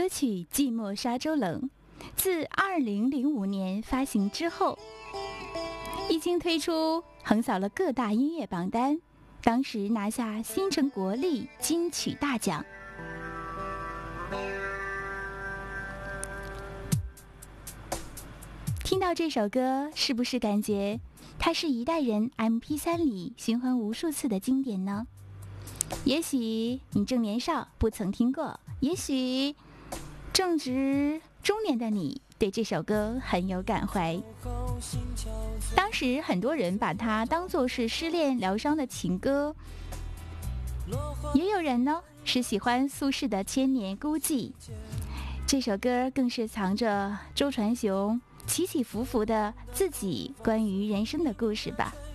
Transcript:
歌曲《寂寞沙洲冷》自2005年发行之后，一经推出，横扫了各大音乐榜单，当时拿下新城国立金曲大奖。听到这首歌，是不是感觉它是一代人 MP3 里循环无数次的经典呢？也许你正年少不曾听过，也许正值中年的你对这首歌很有感怀。当时很多人把它当作是失恋疗伤的情歌，也有人呢是喜欢苏轼的《千年孤寂》。这首歌更是藏着周传雄起起伏伏的自己关于人生的故事吧。